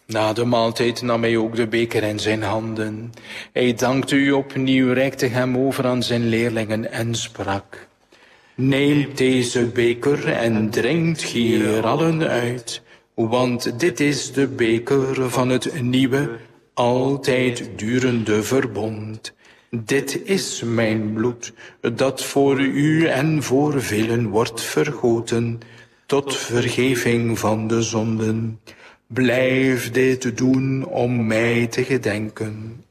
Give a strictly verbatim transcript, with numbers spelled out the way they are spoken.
Na de maaltijd nam hij ook de beker in zijn handen. Hij dankte u opnieuw, reikte hem over aan zijn leerlingen en sprak: Neemt deze beker en drinkt hier allen uit, want dit is de beker van het nieuwe, altijd durende verbond. Dit is mijn bloed, dat voor u en voor velen wordt vergoten, tot vergeving van de zonden. Blijf dit doen om mij te gedenken.